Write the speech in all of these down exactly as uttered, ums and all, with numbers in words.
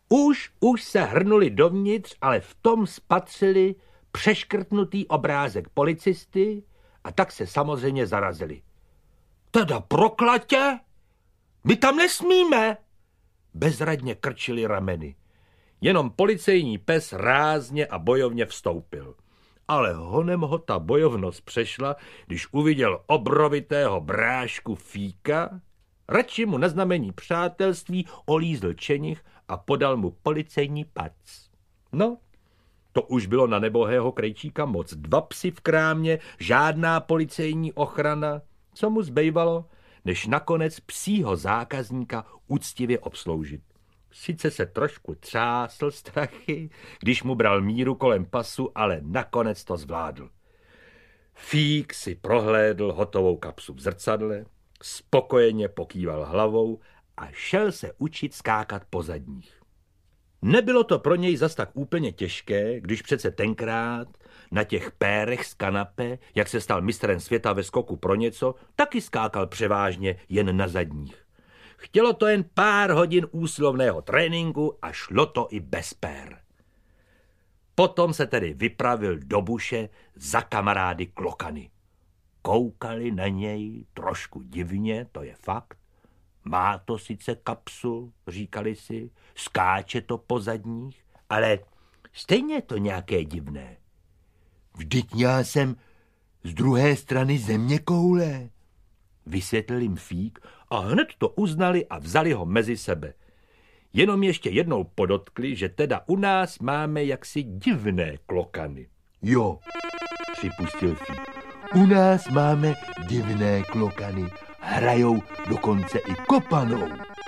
Už, už se hrnuli dovnitř, ale v tom spatřili přeškrtnutý obrázek policisty a tak se samozřejmě zarazili. Teda proklatě? My tam nesmíme! Bezradně krčili rameny. Jenom policejní pes rázně a bojovně vstoupil. Ale honem ho ta bojovnost přešla, když uviděl obrovitého brášku Fíka, radši mu na znamení přátelství olízl čenich a podal mu policejní pac. No, to už bylo na nebohého krejčíka moc. Dva psi v krámě, žádná policejní ochrana. Co mu zbývalo, než nakonec psího zákazníka úctivě obsloužit. Sice se trošku třásl strachy, když mu bral míru kolem pasu, ale nakonec to zvládl. Fík si prohlédl hotovou kapsu v zrcadle, spokojeně pokýval hlavou a šel se učit skákat po zadních. Nebylo to pro něj zas tak úplně těžké, když přece tenkrát na těch pérech z kanape, jak se stal mistrem světa ve skoku pro něco, taky skákal převážně jen na zadních. Chtělo to jen pár hodin úsilovného tréninku a šlo to i bez pér. Potom se tedy vypravil do buše za kamarády klokany. Koukali na něj trošku divně, to je fakt. Má to sice kapsu, říkali si, skáče to po zadních, ale stejně je to nějaké divné. Vždyť já jsem z druhé strany země koule, vysvětlil jim Fík a hned to uznali a vzali ho mezi sebe. Jenom ještě jednou podotkli, že teda u nás máme jaksi divné klokany. Jo, připustil Fík, u nás máme divné klokany. Hrajou dokonce i kopanou.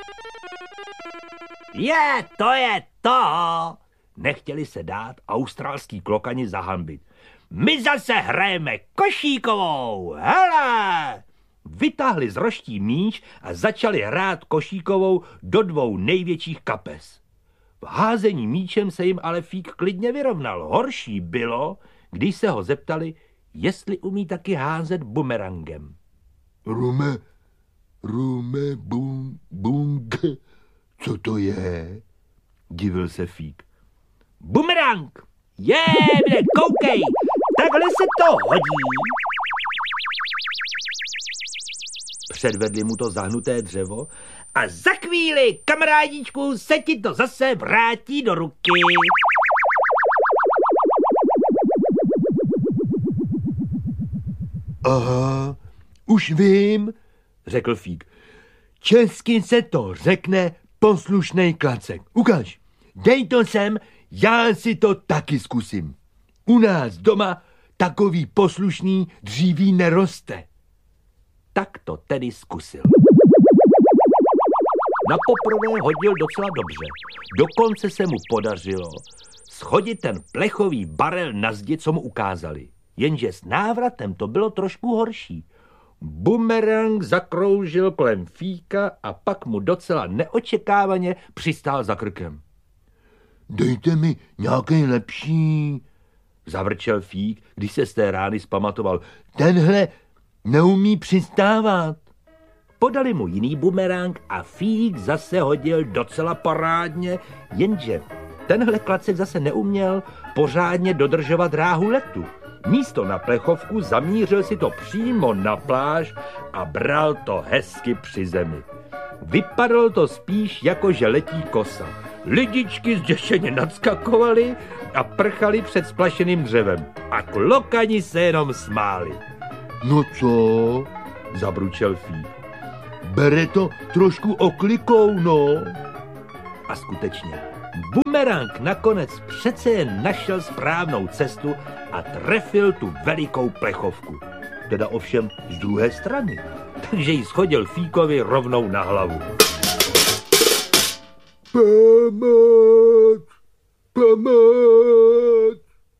Je, to je to! Nechtěli se dát australský klokani zahanbit. My zase hrajeme košíkovou, hele! Vytáhli z roští míč a začali hrát košíkovou do dvou největších kapes. V házení míčem se jim ale Fík klidně vyrovnal. Horší bylo, když se ho zeptali, jestli umí taky házet bumerangem. Rume, rume, bum, bung, co to je? Divil se Fík. Bumerang! Je, kde, koukej, takhle se to hodí. Předvedli mu to zahnuté dřevo a za chvíli, kamarádičku, se ti to zase vrátí do ruky. Aha, už vím, řekl Fík. Česky se to řekne poslušnej klacek. Ukaž, dej to sem, já si to taky zkusím. U nás doma takový poslušný dříví neroste. Tak to tedy zkusil. Na poprvé hodil docela dobře. Dokonce se mu podařilo shodit ten plechový barel na zdi, co mu ukázali. Jenže s návratem to bylo trošku horší. Bumerang zakroužil kolem Fíka a pak mu docela neočekávaně přistál za krkem. Dejte mi nějaký lepší, zavrčel Fík, když se z té rány zpamatoval. Tenhle neumí přistávat. Podali mu jiný bumerang a Fík zase hodil docela parádně, jenže tenhle klacek zase neuměl pořádně dodržovat dráhu letu. Místo na plechovku zamířil si to přímo na pláž a bral to hezky při zemi. Vypadalo to spíš jako, že letí kosa. Lidičky zděšeně nadskakovali a prchali před splašeným dřevem. A klokani se jenom smáli. No co? Zabručel Fík. Bere to trošku oklikou, no. A skutečně, bumerang nakonec přece jen našel správnou cestu a trefil tu velikou plechovku. Teda ovšem z druhé strany. Takže ji shodil Fíkovi rovnou na hlavu. Pomoc! Pomoc!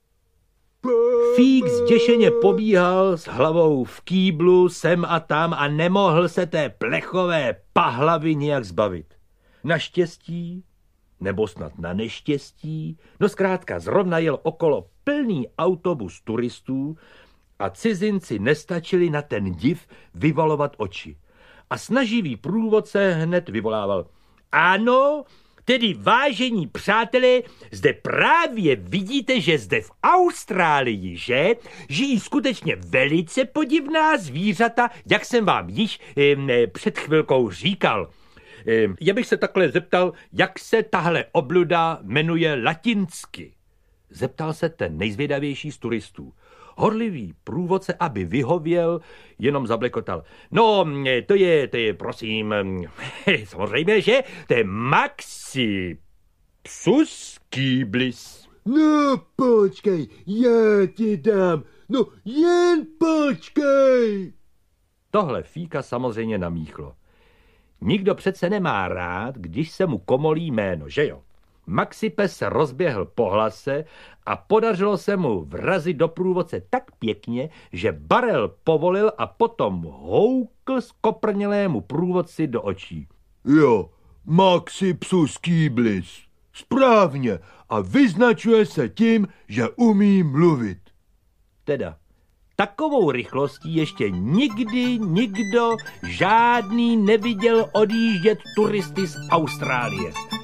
Fík zděšeně pobíhal s hlavou v kýblu sem a tam a nemohl se té plechové pahlavy nijak zbavit. Naštěstí, nebo snad na neštěstí, no zkrátka zrovna jel okolo plný autobus turistů a cizinci nestačili na ten div vyvalovat oči. A snaživý průvodce hned vyvolával. Ano, Tedy, vážení přátelé, zde právě vidíte, že zde v Austrálii, že, žijí skutečně velice podivná zvířata, jak jsem vám již eh, před chvilkou říkal. Eh, já bych se takhle zeptal, jak se tahle obluda jmenuje latinsky. Zeptal se ten nejzvědavější z turistů. Horlivý průvodce, aby vyhověl, jenom zablekotal. No, to je, to je, prosím, samozřejmě, že? To je Maxi Psus Kýblis. No, počkej, já ti dám. No, jen počkej. Tohle fíka samozřejmě namíchlo. Nikdo přece nemá rád, když se mu komolí jméno, že jo? Maxipes se rozběhl po hlase a podařilo se mu vrazit do průvodce tak pěkně, že Barel povolil a potom houkl skoprnělému průvodci do očí. Jo, Maxi Psus Kýblis. Správně. A vyznačuje se tím, že umí mluvit. Teda, takovou rychlostí ještě nikdy nikdo žádný neviděl odjíždět turisty z Austrálie.